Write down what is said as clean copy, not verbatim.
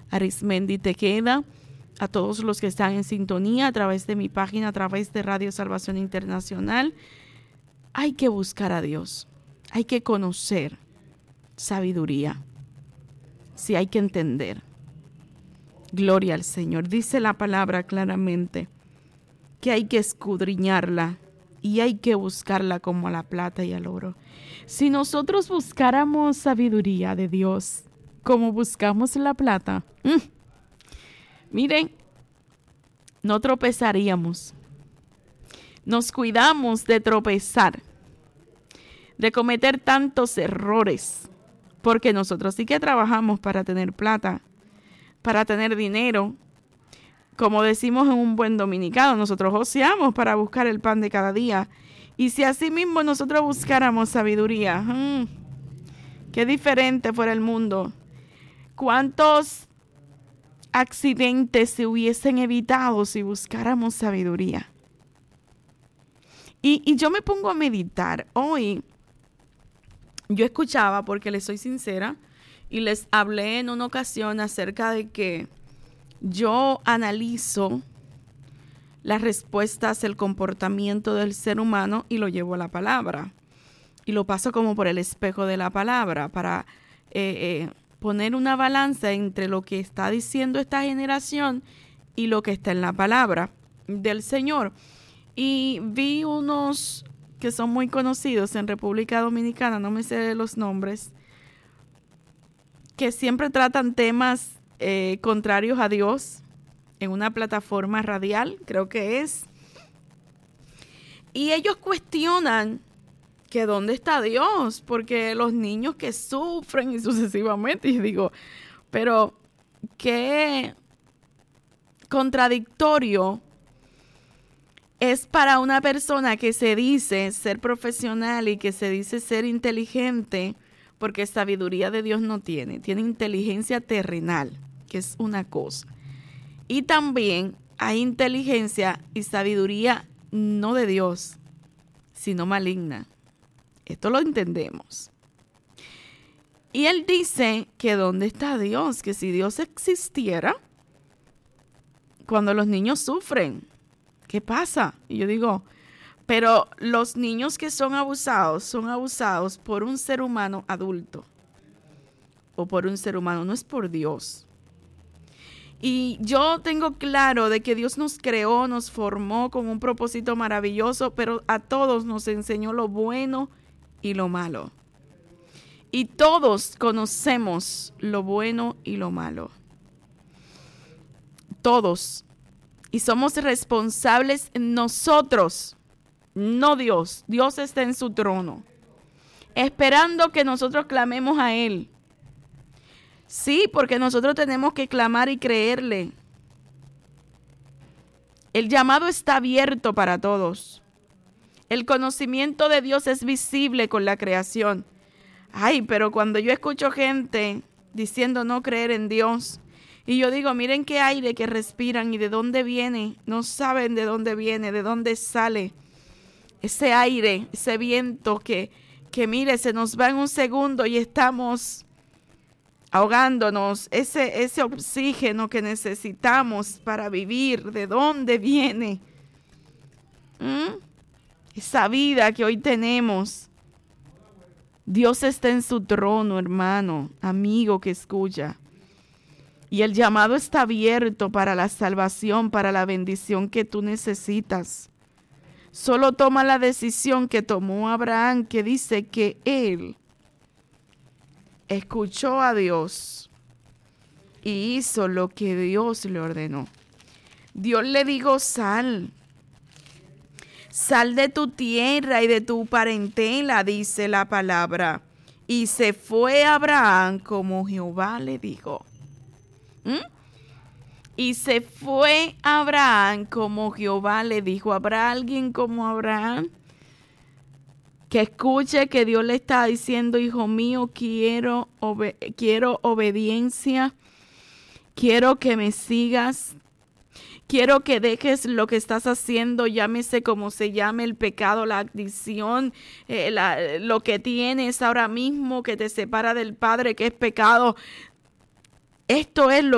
Arismendi Tejeda, a todos los que están en sintonía a través de mi página, a través de Radio Salvación Internacional. Hay que buscar a Dios, hay que conocer sabiduría, sí, hay que entender. Gloria al Señor. Dice la palabra claramente que hay que escudriñarla y hay que buscarla como a la plata y al oro. Si nosotros buscáramos sabiduría de Dios como buscamos la plata, miren, no tropezaríamos. Nos cuidamos de tropezar, de cometer tantos errores, porque nosotros sí que trabajamos para tener plata, para tener dinero. Como decimos en un buen dominicano, nosotros joseamos para buscar el pan de cada día. Y si así mismo nosotros buscáramos sabiduría, qué diferente fuera el mundo. ¿Cuántos accidentes se hubiesen evitado si buscáramos sabiduría? Y yo me pongo a meditar. Hoy yo escuchaba, porque les soy sincera, y les hablé en una ocasión acerca de que yo analizo las respuestas, el comportamiento del ser humano y lo llevo a la palabra. Y lo paso como por el espejo de la palabra para poner una balanza entre lo que está diciendo esta generación y lo que está en la palabra del Señor. Y vi unos que son muy conocidos en República Dominicana, no me sé los nombres, que siempre tratan temas contrarios a Dios en una plataforma radial, creo que es. Y ellos cuestionan que dónde está Dios, porque los niños que sufren y sucesivamente, y digo, pero qué contradictorio es para una persona que se dice ser profesional y que se dice ser inteligente, porque sabiduría de Dios no tiene inteligencia terrenal, que es una cosa. Y también hay inteligencia y sabiduría no de Dios, sino maligna. Esto lo entendemos. Y él dice que ¿dónde está Dios? Que si Dios existiera, cuando los niños sufren, ¿qué pasa? Y yo digo, pero los niños que son abusados por un ser humano adulto o por un ser humano, no es por Dios. Y yo tengo claro de que Dios nos creó, nos formó con un propósito maravilloso, pero a todos nos enseñó lo bueno y lo malo. Y todos conocemos lo bueno y lo malo. Todos. Y somos responsables nosotros, no Dios. Dios está en su trono, esperando que nosotros clamemos a Él. Sí, porque nosotros tenemos que clamar y creerle. El llamado está abierto para todos. El conocimiento de Dios es visible con la creación. Ay, pero cuando yo escucho gente diciendo no creer en Dios, y yo digo, miren qué aire que respiran y de dónde viene. No saben de dónde viene, de dónde sale ese aire, ese viento que mire, se nos va en un segundo y estamos ahogándonos. Ese oxígeno que necesitamos para vivir, ¿de dónde viene? Esa vida que hoy tenemos. Dios está en su trono, hermano, amigo que escucha. Y el llamado está abierto para la salvación, para la bendición que tú necesitas. Solo toma la decisión que tomó Abraham, que dice que él escuchó a Dios y hizo lo que Dios le ordenó. Dios le dijo, sal de tu tierra y de tu parentela, dice la palabra. Y se fue Abraham como Jehová le dijo. Y se fue Abraham como Jehová le dijo. ¿Habrá alguien como Abraham que escuche que Dios le está diciendo, hijo mío, quiero obediencia, quiero que me sigas, quiero que dejes lo que estás haciendo, llámese como se llame el pecado, la adicción, lo que tienes ahora mismo que te separa del Padre, que es pecado? Esto es lo